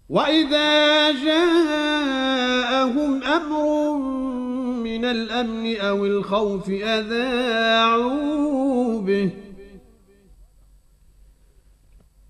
وَإِذَا جَاءَهُمْ أَمْرٌ مِنَ الْأَمْنِ أَوِ الْخَوْفِ أَذَاعُوا بِهِ